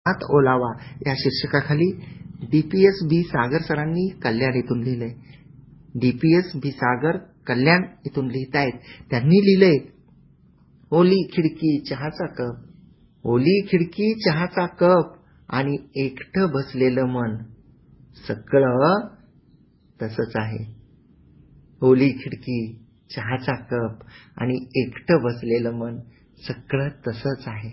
हात ओलावा या शीर्षकाखाली DPS बी सागर सरांनी कल्याण इथून लिहिलंय. DPS बी सागर कल्याण इथून लिहितायत. त्यांनी लिहिलंय, ओली खिडकी चहाचा कप, ओली खिडकी चहाचा कप आणि एकटं बसलेलं मन, सगळं तसंच आहे. ओली खिडकी चहाचा कप आणि एकटं बसलेलं मन, सगळं तसंच आहे.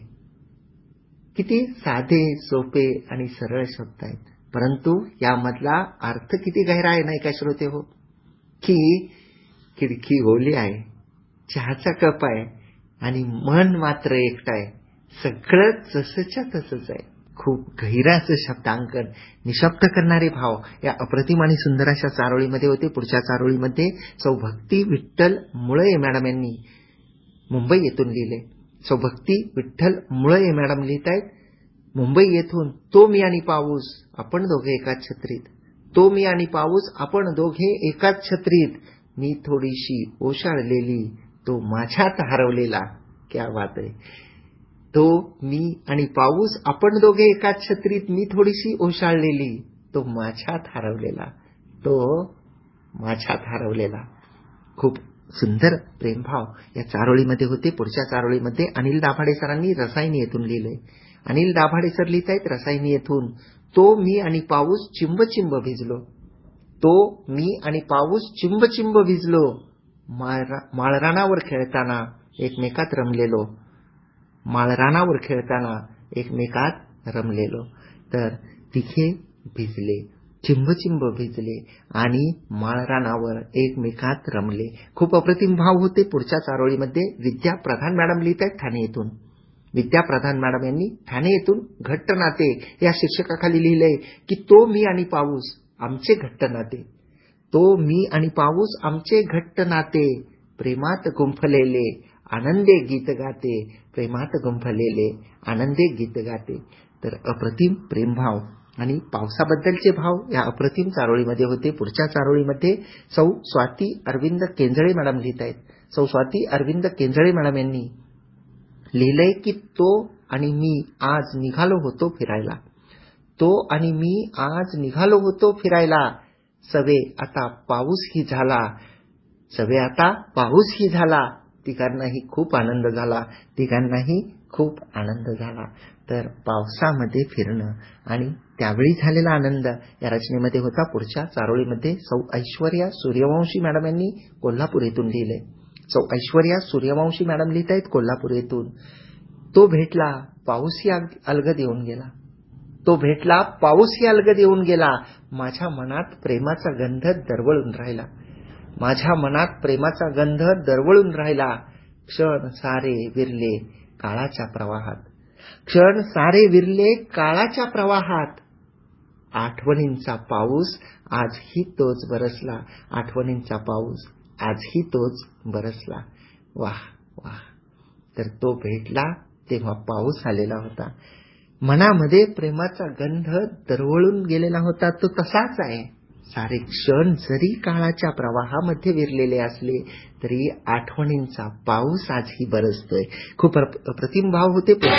किती साधे, सोपे आणि सरळ शब्द आहेत, परंतु यामधला अर्थ किती गहिरा आहे नाही का श्रोते हो. की खिडकी ओली आहे, चहाचा कप आहे आणि मन मात्र एकटं आहे, सगळं जसंच्या तसंच आहे. खूप गहिरा असं शब्दांकन, निशब्द करणारे भाव या अप्रतिम आणि सुंदर अशा चारोळीमध्ये होते. पुढच्या चारोळीमध्ये सौ भक्ती विठ्ठल मुळे मॅडम यांनी मुंबई येथून लिहिले. सौ भक्ती विठ्ठल मुळे मॅडम लिहित आहेत मुंबई येथून. तो मी आणि पाऊस आपण दोघे एकाच छत्रीत, तो मी आणि पाऊस आपण दोघे एकाच छत्रीत, मी थोडीशी ओशाळलेली, तो माझ्यात हरवलेला. क्या बात आहे. तो मी आणि पाऊस आपण दोघे एकाच छत्रीत, मी थोडीशी ओशाळलेली, तो माझ्यात हरवलेला, तो माझ्यात हरवलेला. खूप सुंदर प्रेमभाव या चारोळीमध्ये होते. पुढच्या चारोळीमध्ये अनिल दाभाडे सरांनी रसायनी येथून लिहिलंय. अनिल दाभाडे सर लिहित आहेत रसायनी येथून, तो मी आणि पाऊस चिंब चिंब भिजलो, तो मी आणि पाऊस चिंब चिंब भिजलो, माळरानावर खेळताना एकमेकात रमलेलो, माळरानावर खेळताना एकमेकात रमलेलो. तर तिघे भिजले, चिंब भिजले आणि माळरानावर एकमेकात रमले. खूप अप्रतिम भाव होते. पुढच्या चारोळीमध्ये विद्या प्रधान मॅडम लिहित आहेत ठाणे येथून. विद्या प्रधान मॅडम यांनी ठाणे येथून घट्ट नाते या शीर्षकाखाली लिहिलंय की तो मी आणि पाऊस आमचे घट्ट नाते, तो मी आणि पाऊस आमचे घट्ट नाते, प्रेमात गुंफलेले आनंदे गीत गाते, प्रेमात गुंफलेले आनंदे गीत गाते. तर अप्रतिम प्रेमभाव आणि पावसाबद्दलचे भाव या अप्रतिम चारोळीमध्ये होते. पुढच्या चारोळीमध्ये सौ स्वाती अरविंद केंजळे मॅडम लिहित आहेत. सौ स्वाती अरविंद केंजळे मॅडम यांनी लिहिलंय की तो आणि मी आज निघालो होतो फिरायला, तो आणि मी आज निघालो होतो फिरायला, सवे आता पाऊसही झाला, सवे आता पाऊसही झाला, तिघांनाही खूप आनंद झाला, तिघांनाही खूप आनंद झाला. तर पावसामध्ये फिरणं आणि त्यावेळी झालेला आनंद या रचनेमध्ये होता. पुढच्या चारोळीमध्ये सौ ऐश्वर्या सूर्यवंशी मॅडम यांनी कोल्हापूर येथून लिहिलंय. सौ ऐश्वर्या सूर्यवंशी मॅडम लिहित आहेत कोल्हापूर येथून, तो भेटला पाऊसही अलगद येऊन गेला, तो भेटला पाऊसही अलगद येऊन गेला, माझ्या मनात प्रेमाचा गंध दरवळून राहिला, माझ्या मनात प्रेमाचा गंध दरवळून राहिला, क्षण सारे विरले काळाच्या प्रवाहात, क्षण सारे विरले काळाच्या प्रवाहात, आठवणींचा पाऊस आजही तोच बरसला, आठवणींचा पाऊस आजही तोच बरसला. वाह वाह. तर तो भेटला तेव्हा पाऊस आलेला होता, मनामध्ये प्रेमाचा गंध दरवळून गेलेला होता, तो तसाच आहे. सारे क्षण जरी काळाच्या प्रवाहामध्ये विरलेले असले तरी आठवणींचा पाऊस आजही बरसतोय. खूप अप्रतिम भाव होते.